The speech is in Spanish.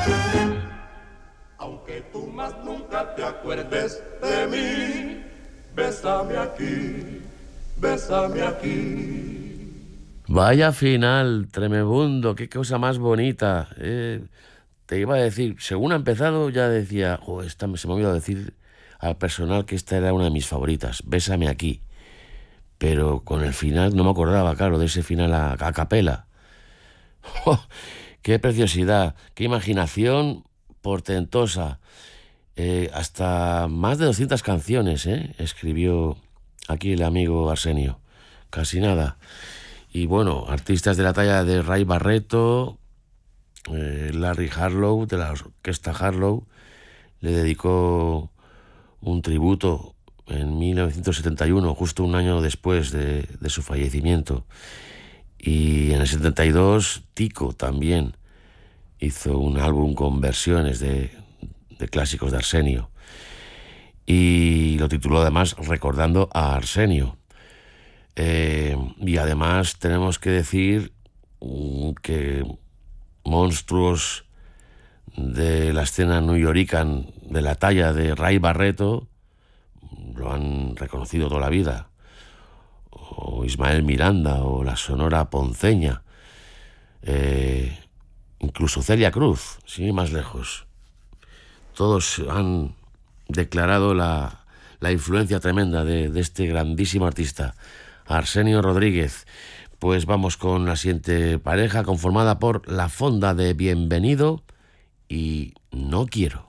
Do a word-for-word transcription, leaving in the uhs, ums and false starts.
Aunque tú más nunca te acuerdes de mí, bésame aquí, bésame aquí. Vaya final, tremebundo, qué cosa más bonita. Eh, te iba a decir, según ha empezado, ya decía, oh, esta, se me ha olvidado decir al personal que esta era una de mis favoritas, Bésame aquí. Pero con el final no me acordaba, claro, de ese final a, a capela. ¡Oh, qué preciosidad, qué imaginación portentosa! Eh, hasta más de doscientas canciones, ¿eh? Escribió aquí el amigo Arsenio. Casi nada. Y bueno, artistas de la talla de Ray Barretto, eh, Larry Harlow, de la orquesta Harlow, le dedicó un tributo en mil novecientos setenta y uno, justo un año después de, de su fallecimiento. Y en el setenta y dos, Tico también hizo un álbum con versiones de, de clásicos de Arsenio. Y lo tituló además recordando a Arsenio. Eh, y además tenemos que decir que monstruos de la escena newyoricana de la talla de Ray Barretto lo han reconocido toda la vida, o Ismael Miranda o la Sonora Ponceña, eh, incluso Celia Cruz, sin ir más lejos. Todos han declarado la, la influencia tremenda de, de este grandísimo artista, Arsenio Rodríguez. Pues vamos con la siguiente pareja, conformada por La Fonda de Bienvenido y No Quiero.